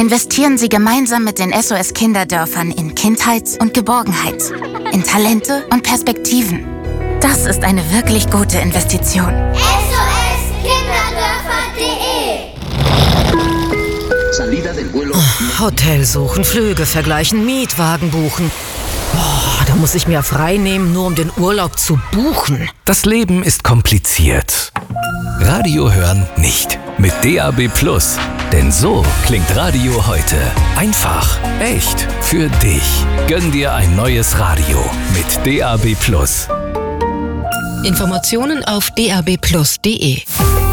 investieren Sie gemeinsam mit den SOS Kinderdörfern in Kindheit und Geborgenheit, in Talente und Perspektiven. Das ist eine wirklich gute Investition. Hotel suchen, Flüge vergleichen, Mietwagen buchen. Da muss ich mir frei nehmen, nur um den Urlaub zu buchen. Das Leben ist kompliziert. Radio hören nicht. Mit DAB+. Denn so klingt Radio heute. Einfach, echt, für dich. Gönn dir ein neues Radio mit DAB+. Informationen auf dabplus.de.